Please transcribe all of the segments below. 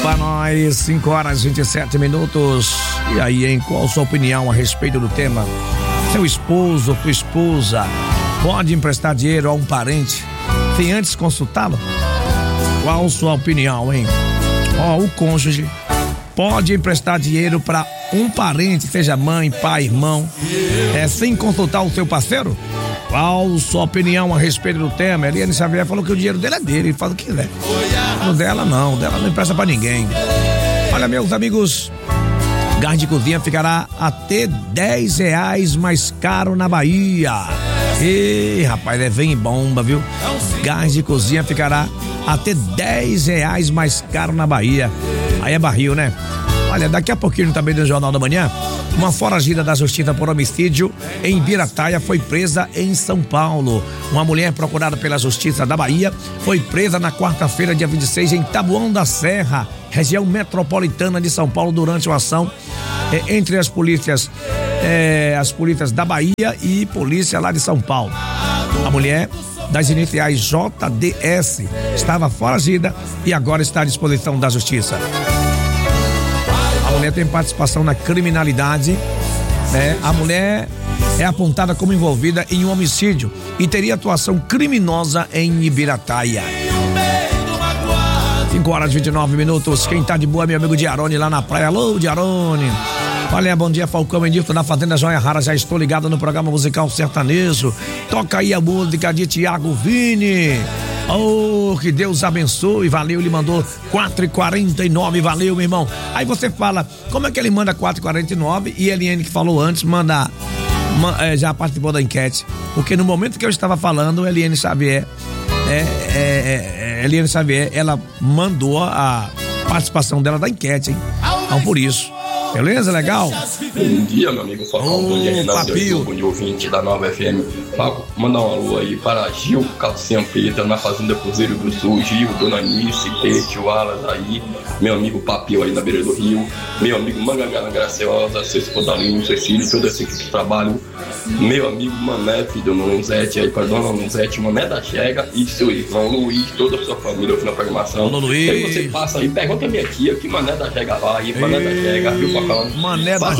Pra nós, 5 horas e 27 minutos. E aí, hein? Qual a sua opinião a respeito do tema? Seu esposo, tua esposa, pode emprestar dinheiro a um parente sem antes consultá-lo? Qual a sua opinião, hein? O cônjuge pode emprestar dinheiro para um parente, seja mãe, pai, irmão, sem consultar o seu parceiro? Qual a sua opinião a respeito do tema? Eliane Xavier falou que o dinheiro dele é dele, ele faz o que quiser. O dela não empresta pra ninguém. Olha, meus amigos, gás de cozinha ficará até R$10 mais caro na Bahia. Ih, rapaz, vem em bomba, viu? Gás de cozinha ficará até R$10 mais caro na Bahia. Aí é barril, né? Olha, daqui a pouquinho também no Jornal da Manhã, uma foragida da Justiça por homicídio em Ibirataia foi presa em São Paulo. Uma mulher procurada pela Justiça da Bahia foi presa na quarta-feira, dia 26, em Taboão da Serra, região metropolitana de São Paulo, durante uma ação entre as polícias da Bahia e polícia lá de São Paulo. A mulher, das iniciais JDS, estava foragida e agora está à disposição da Justiça. A mulher tem participação na criminalidade, A mulher é apontada como envolvida em um homicídio e teria atuação criminosa em Ibirataia. 5 horas e 29 minutos. Quem tá de boa é meu amigo Diarone lá na praia. Alô, Diarone. Olha, bom dia, Falcão Edilton da Fazenda Joia Rara. Já estou ligado no programa musical sertanejo. Toca aí a música de Tiago Vini. Oh, que Deus abençoe, valeu, ele mandou 4h49, valeu, meu irmão. Aí você fala, como é que ele manda 4h49 e Eliane, que falou antes, já participou da enquete? Porque no momento que eu estava falando, Eliane Xavier, ela mandou a participação dela da enquete, hein? Então, por isso. Beleza? Legal? Bom dia, meu amigo Falcão. Bom dia, Renato. Bom dia, ouvinte da Nova FM. Falcão, mandar um alô aí para Gil Calcinha Preta, na Fazenda Cruzeiro do Sul. Gil, Dona Nice, Tete, Wallace aí. Meu amigo Papio aí na beira do rio. Meu amigo Mangangana Graciosa, seu esposalinho, seu filho, toda essa equipe de trabalho. Meu amigo Mané, filho do Nunzete aí, para Dona Nunzete, Mané da Chega e seu irmão Luiz, toda a sua família ouvindo a programação. Luiz. Aí você passa aí, pergunta a minha tia que Mané da Chega vai, Mané da Chega, viu, Falcão? Mané da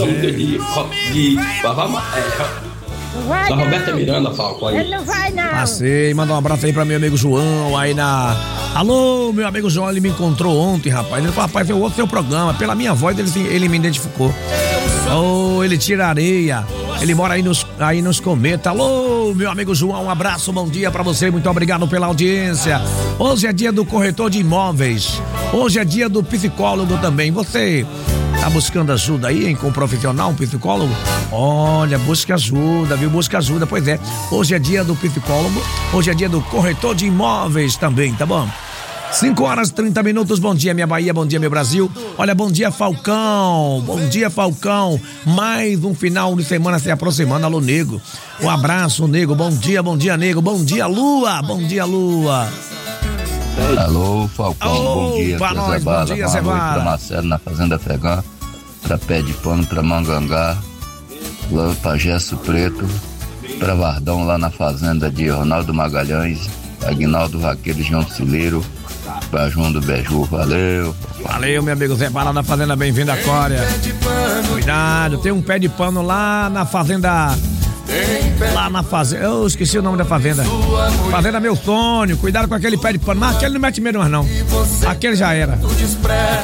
da Roberta Miranda, Falco aí. Ele não vai, não. Passei, manda um abraço aí pra meu amigo João aí na... Alô, meu amigo João, ele me encontrou ontem, rapaz. Ele falou, rapaz, eu ouço seu programa. Pela minha voz, ele me identificou. Oh, ele tira areia. Ele mora aí nos Cometa. Alô, meu amigo João, um abraço, bom dia pra você. Muito obrigado pela audiência. Hoje é dia do corretor de imóveis. Hoje é dia do psicólogo também. Você... tá buscando ajuda aí, hein, com um profissional, um psicólogo? Olha, busque ajuda, viu? Busque ajuda, pois é. Hoje é dia do psicólogo, hoje é dia do corretor de imóveis também, tá bom? 5 horas e 30 minutos, bom dia minha Bahia, bom dia meu Brasil. Olha, bom dia Falcão, bom dia Falcão. Mais um final de semana se aproximando, alô nego. Um abraço, nego, bom dia nego. Bom dia Lua, bom dia Lua. Alô, Falcão, bom dia, pra nós, bom dia, Zebara. Pra Marcelo na Fazenda Fegã, pra Pé de Pano, pra Mangangá, lá pra Gesso Preto, pra Vardão lá na Fazenda de Ronaldo Magalhães, Aguinaldo Vaqueiro, João Cileiro, pra João do Beju, valeu. Valeu, meu amigo Zebara na Fazenda, bem-vindo à Cória. Cuidado, tem um pé de pano lá na Fazenda... Lá na fazenda, eu esqueci o nome da fazenda. Fazenda Meu Sonho, cuidado com aquele pé de pano. Mas aquele não mete medo mais não. Aquele já era.